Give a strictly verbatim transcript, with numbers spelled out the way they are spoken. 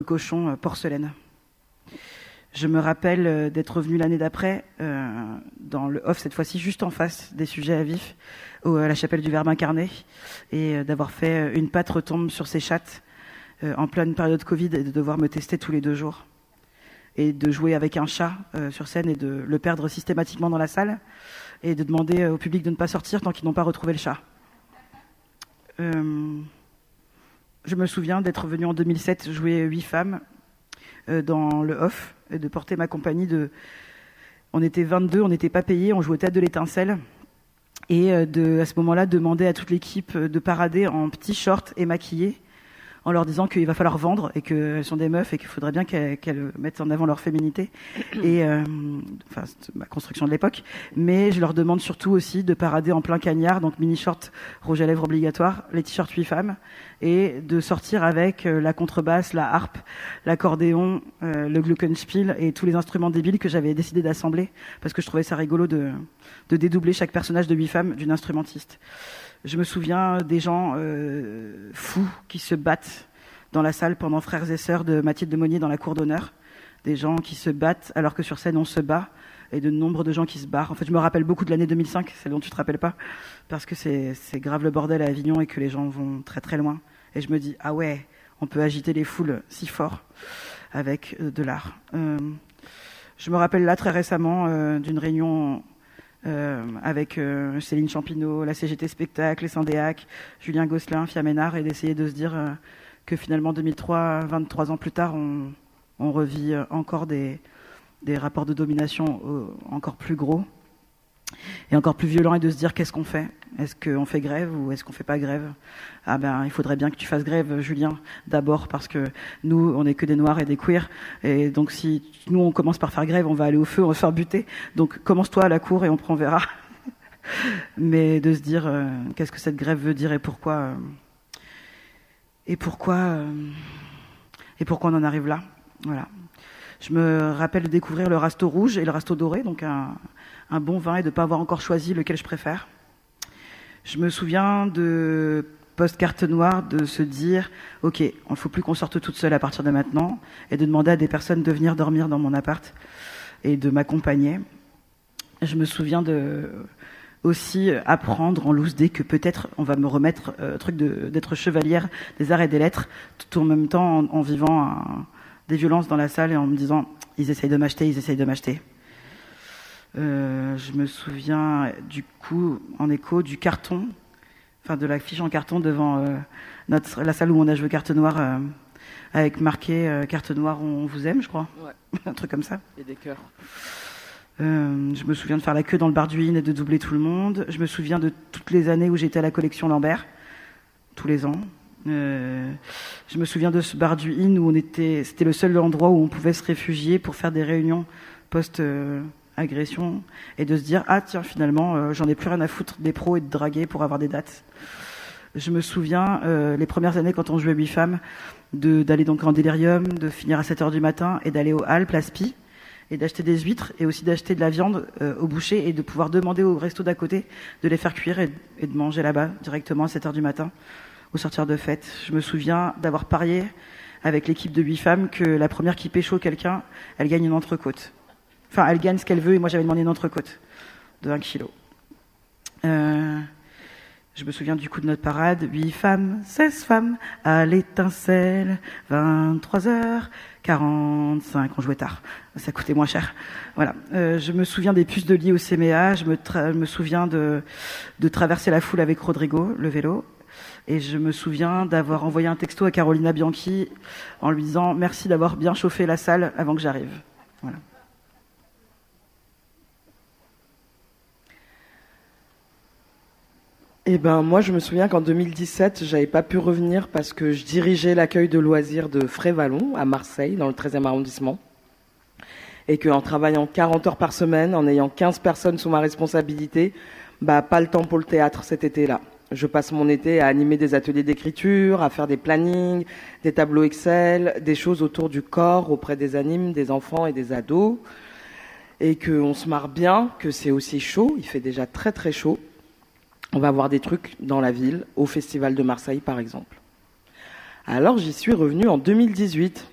cochon euh, porcelaine. Je me rappelle euh, d'être revenue l'année d'après, euh, dans le off cette fois-ci, juste en face des sujets à vif, au, à la chapelle du Verbe incarné, et euh, d'avoir fait euh, une patte retombe sur ses chattes euh, en pleine période Covid, et de devoir me tester tous les deux jours. Et de jouer avec un chat euh, sur scène et de le perdre systématiquement dans la salle, et de demander euh, au public de ne pas sortir tant qu'ils n'ont pas retrouvé le chat. Euh, je me souviens d'être venue en deux mille sept jouer huit femmes euh, dans le off, et de porter ma compagnie de... On était vingt-deux, on n'était pas payés, on jouait au Théâtre de l'Étincelle, et euh, de, à ce moment-là, demander à toute l'équipe de parader en petits shorts et maquillés, en leur disant qu'il va falloir vendre et qu'elles sont des meufs et qu'il faudrait bien qu'elles, qu'elles mettent en avant leur féminité. Et euh, enfin, c'est ma construction de l'époque. Mais je leur demande surtout aussi de parader en plein cagnard, donc mini-short, rouge à lèvres obligatoire, les t-shirts huit femmes, et de sortir avec euh, la contrebasse, la harpe, l'accordéon, euh, le glockenspiel et tous les instruments débiles que j'avais décidé d'assembler, parce que je trouvais ça rigolo de, de dédoubler chaque personnage de huit femmes d'une instrumentiste. Je me souviens des gens euh, fous qui se battent dans la salle pendant Frères et Sœurs de Mathilde de Monnier dans la cour d'honneur. Des gens qui se battent alors que sur scène on se bat, et de nombre de gens qui se barrent. En fait, je me rappelle beaucoup de l'année deux mille cinq, celle dont tu te rappelles pas, parce que c'est, c'est grave le bordel à Avignon et que les gens vont très très loin. Et je me dis, ah ouais, on peut agiter les foules si fort avec euh, de l'art. Euh, je me rappelle là très récemment euh, d'une réunion... Euh, avec euh, Céline Champineau, la C G T Spectacle, les Syndéac, Julien Gosselin, Fia Ménard, et d'essayer de se dire euh, que finalement deux mille trois, vingt-trois ans plus tard, on, on revit encore des, des rapports de domination euh, encore plus gros et encore plus violents, et de se dire qu'est-ce qu'on fait ? Est-ce qu'on fait grève ou est-ce qu'on fait pas grève ? Ah ben, il faudrait bien que tu fasses grève, Julien, d'abord, parce que nous, on n'est que des noirs et des queers, et donc si nous, on commence par faire grève, on va aller au feu, on va se faire buter, donc commence-toi à la cour et on prend verra. Mais de se dire, euh, qu'est-ce que cette grève veut dire et pourquoi, euh, et pourquoi, euh, et pourquoi on en arrive là. Voilà. Je me rappelle de découvrir le Rasto rouge et le Rasto doré, donc un, un bon vin, et de ne pas avoir encore choisi lequel je préfère. Je me souviens de post-carte noire, de se dire « Ok, il ne faut plus qu'on sorte toute seule à partir de maintenant », et de demander à des personnes de venir dormir dans mon appart et de m'accompagner. Je me souviens de aussi apprendre en loose day que peut-être on va me remettre euh, truc de, d'être chevalière des arts et des lettres, tout en même temps en, en vivant un, des violences dans la salle et en me disant « Ils essayent de m'acheter, ils essayent de m'acheter ». Euh, je me souviens du coup, en écho, du carton, enfin de l'affiche en carton devant euh, notre, la salle où on a joué carte noire, euh, avec marqué euh, carte noire, on vous aime, je crois. Ouais. Un truc comme ça. Et des cœurs. Euh, je me souviens de faire la queue dans le bar du Inn et de doubler tout le monde. Je me souviens de toutes les années où j'étais à la collection Lambert, tous les ans. Euh, je me souviens de ce bar du Inn où on était, c'était le seul endroit où on pouvait se réfugier pour faire des réunions post- euh, agression, et de se dire ah tiens finalement euh, j'en ai plus rien à foutre des pros et de draguer pour avoir des dates. Je me souviens euh, les premières années quand on jouait huit femmes, de, d'aller donc en délirium, de finir à sept heures du matin et d'aller au Halles, Place Pi, et d'acheter des huîtres et aussi d'acheter de la viande euh, au boucher, et de pouvoir demander au resto d'à côté de les faire cuire et, et de manger là-bas directement à sept heures du matin au sortir de fête. Je me souviens d'avoir parié avec l'équipe de huit femmes que la première qui pécho quelqu'un, elle gagne une entrecôte. Enfin, elle gagne ce qu'elle veut, et moi j'avais demandé une entrecôte de un kilo. Euh, je me souviens du coup de notre parade, huit femmes, seize femmes, à l'étincelle, vingt-trois heures quarante-cinq, on jouait tard, ça coûtait moins cher. Voilà. Euh, je me souviens des puces de lit au C M A, je me, tra- me souviens de, de traverser la foule avec Rodrigo, le vélo, et je me souviens d'avoir envoyé un texto à Carolina Bianchi en lui disant « Merci d'avoir bien chauffé la salle avant que j'arrive ». Voilà. Eh ben, moi, je me souviens qu'en deux mille dix-sept, j'avais pas pu revenir parce que je dirigeais l'accueil de loisirs de Frévalon, à Marseille, dans le treizième arrondissement. Et qu'en travaillant quarante heures par semaine, en ayant quinze personnes sous ma responsabilité, bah, pas le temps pour le théâtre cet été-là. Je passe mon été à animer des ateliers d'écriture, à faire des plannings, des tableaux Excel, des choses autour du corps auprès des animes, des enfants et des ados. Et qu'on se marre bien, que c'est aussi chaud, il fait déjà très très chaud. On va voir des trucs dans la ville, au Festival de Marseille par exemple. Alors j'y suis revenue en deux mille dix-huit.